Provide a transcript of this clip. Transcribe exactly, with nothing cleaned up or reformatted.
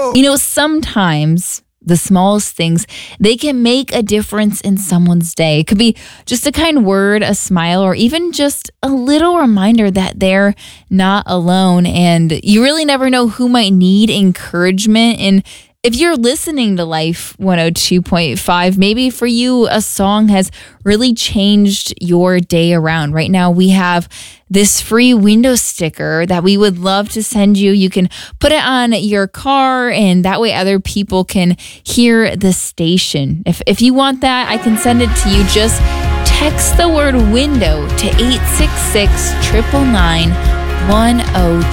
You know, sometimes the smallest things, they can make a difference in someone's day. It could be just a kind word, a smile, or even just a little reminder that they're not alone. And you really never know who might need encouragement. And if you're listening to Life one oh two point five, maybe for you, a song has really changed your day around. Right now, we have this free window sticker that we would love to send you. You can put it on your car, and that way other people can hear the station. If, if you want that, I can send it to you. Just text the word window to eight six six, nine nine nine, one oh